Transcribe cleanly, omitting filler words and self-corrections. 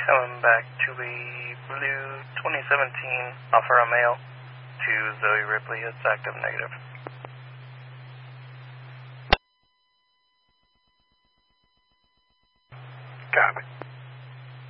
coming back to a blue 2017 Alfa Romeo to Zoe Ripley. It's active negative. Copy.